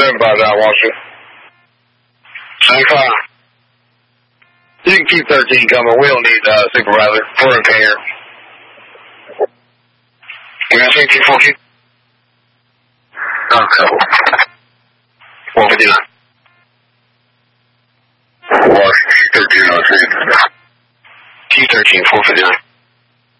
759, Washington. 75. You can keep 13 coming. We don't need supervisor. We're okay here. You got 1814? Okay. 159. Washington, 13, T13, 459.